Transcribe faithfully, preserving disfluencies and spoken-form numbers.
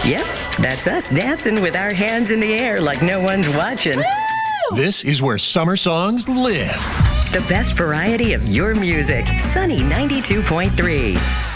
Yep, that's us dancing with our hands in the air like no one's watching. This is where summer songs live. The best variety of your music. Sunny ninety-two point three.